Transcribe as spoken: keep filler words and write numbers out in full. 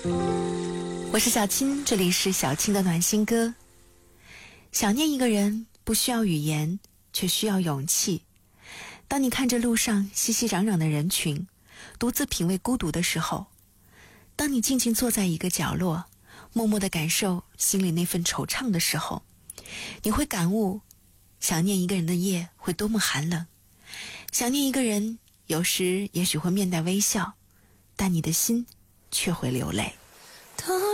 我是小青，这里是小青的暖心歌。想念一个人不需要语言，却需要勇气。当你看着路上熙熙攘攘的人群，独自品味孤独的时候，当你静静坐在一个角落，默默地感受心里那份惆怅的时候，你会感悟，想念一个人的夜会多么寒冷。想念一个人，有时也许会面带微笑，但你的心却会流泪。 多